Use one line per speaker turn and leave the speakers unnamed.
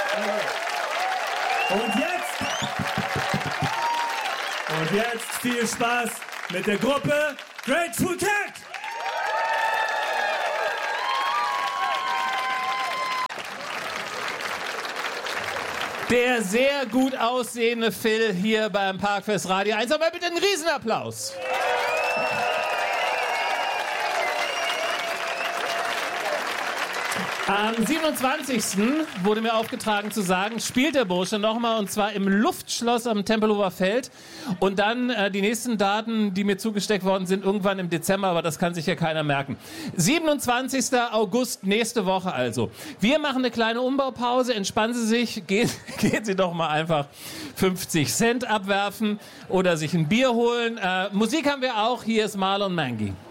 Und jetzt viel Spaß mit der Gruppe Grateful Cat!
Der sehr gut aussehende Phil hier beim Parkfest Radio 1. Aber bitte einen Riesenapplaus. Am 27. wurde mir aufgetragen zu sagen, spielt der Bursche nochmal, und zwar im Luftschloss am Tempelhofer Feld. Und dann die nächsten Daten, die mir zugesteckt worden sind, irgendwann im Dezember, aber das kann sich ja keiner merken. 27. August, nächste Woche also. Wir machen eine kleine Umbaupause, entspannen Sie sich, gehen Sie doch mal einfach 50 Cent abwerfen oder sich ein Bier holen. Musik haben wir auch, hier ist Marlon Mangy.